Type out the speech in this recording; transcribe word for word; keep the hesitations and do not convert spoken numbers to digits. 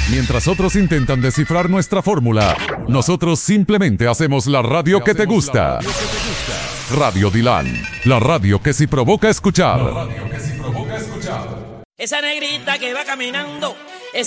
Mientras otros intentan descifrar nuestra fórmula, nosotros simplemente hacemos la radio que te gusta. Radio Dilan, la radio que sí provoca escuchar. Esa negrita que va caminando, esa